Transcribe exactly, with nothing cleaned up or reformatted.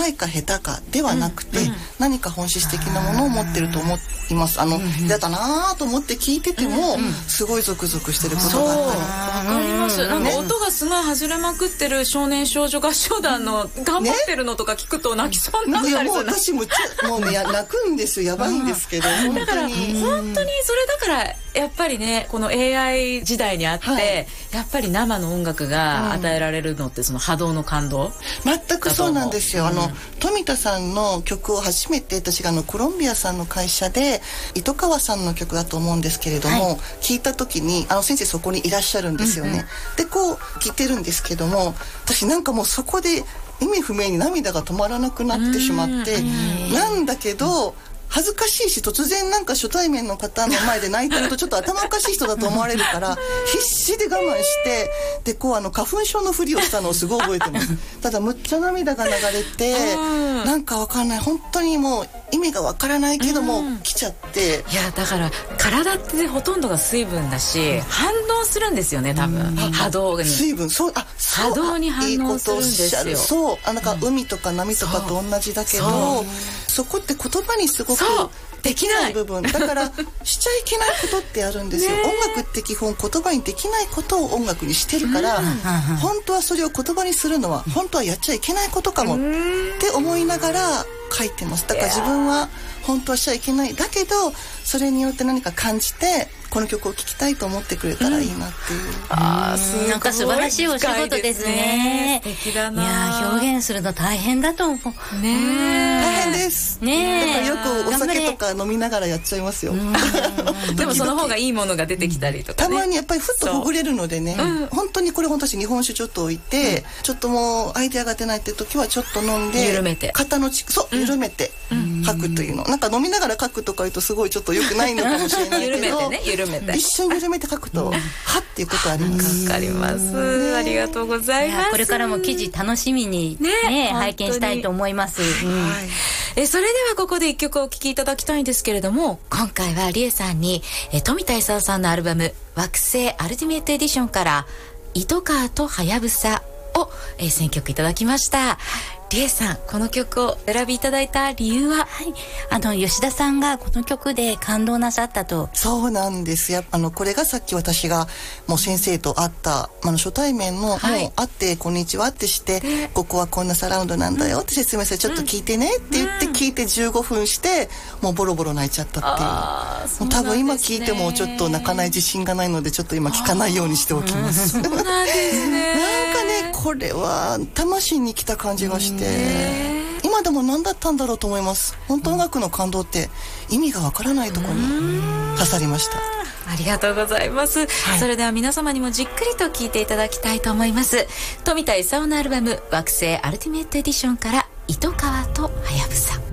まいか下手かではなくて、 うんうん、 何か本質的なものを持ってると思います。あの、うん、だったなと思って聞いてても、うんうん、すごいゾクゾクしてることがあったり。 わかります。なんか音がすごい外れまくってる少年少女合唱団の頑張ってるのとか聞くと泣きそうになったりする、ね、いやもう私ももうね泣くんですよ。やばいんですけど、本当にだから本当にそれだからやっぱりね、この エーアイ 時代にあって、はい、やっぱり生の音楽が与えられるのってその波動の感動、 全くそうなんですよ、うん、あの富田さんの曲を初めて私があのコロンビアさんの会社で糸川さんの曲だと思うんですけれども、はい、聞いた時にあの先生そこにいらっしゃるんですよね、うんうん、でこう聞いてるんですけども、私なんかもうそこで意味不明に涙が止まらなくなってしまって、なんだけど恥ずかしいし、突然なんか初対面の方の前で泣いてるとちょっと頭おかしい人だと思われるから必死で我慢して、でこうあの花粉症のふりをしたのをすごい覚えてます。ただむっちゃ涙が流れて、なんかわかんない、本当にもう意味がわからないけども来ちゃって、 いやだから体ってほとんどが水分だし、反応するんですよね多分、波動に。 水分、そう、あ、そう、 波動に反応するんですよ。 そう、あ、なんか海とか波とかと同じだけど、そ, そこって言葉にすごくできない部分だからしちゃいけないことってあるんですよ。音楽って基本言葉にできないことを音楽にしてるから、うん、本当はそれを言葉にするのは本当はやっちゃいけないことかもって思いながら書いてます。だから自分は本当はしちゃいけない、だけどそれによって何か感じてこの曲を聴きたいと思ってくれたらいいなっていう、うん、 ああ、すごい、なんか素晴らしいお仕事ですね。 素敵だな。 いや表現するの大変だと思うね。 大変です。 ね、 だからよくお酒とか飲みながらやっちゃいますよ。 でもその方がいいものが出てきたりとか、ね、 たまにやっぱりふっとほぐれるのでね、うん、本当にこれ本当に日本酒ちょっと置いて、うん、ちょっともうアイデアが出ないって時はちょっと飲んで緩めて、 肩のちそう緩めて書くというの、うん、なんか飲みながら書くとか言うとすごいちょっと良くないのかもしれないけど緩めてね、緩めて一緒に緩めて書くと、うん、はっていうことあります。 わかります、ね、ありがとうございます。 これからも記事楽しみに、ねね、拝見したいと思います、うんはい、えそれではここで一曲お聴きいただきたいんですけれども、今回はりえさんにえ富田勲さんのアルバム惑星アルティメットエディションから糸川とはやぶさをえ選曲いただきました。りえさん、この曲を選びいただいた理由は？ はい、あの吉田さんがこの曲で感動なさったと。 そうなんですよ。あのこれがさっき私がもう先生と会った、あの初対面の、はい、もう会ってこんにちはってして、ここはこんなサラウンドなんだよって説明して、うん、ちょっと聞いてねって言って聞いてじゅうごふんしてもうボロボロ泣いちゃったっていう。あー、そうなんですね。多分今聞いてもちょっと泣かない自信がないのでちょっと今聞かないようにしておきます。 そうなんですね。 なんかね、これは魂に来た感じがして、今でも何だったんだろうと思います。本当音楽の感動って意味がわからないところに刺さりました。 ありがとうございます、はい、それでは皆様にもじっくりと聴いていただきたいと思います。富田勲のアルバム惑星アルティメットエディションから糸川とはやぶさ。